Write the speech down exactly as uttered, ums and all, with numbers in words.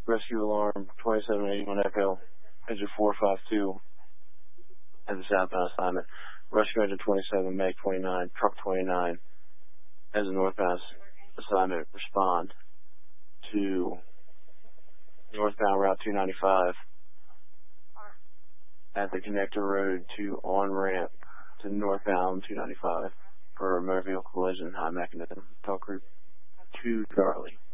Rescue alarm twenty-seven eighty-one Echo, engine four five two as a southbound assignment. Rescue engine twenty-seven, Meg twenty-nine, truck twenty-nine as a northbound assignment. Respond to northbound Route two ninety-five at the connector road to on-ramp to northbound two ninety-five for a motor vehicle collision high mechanism. Talk group two Charlie.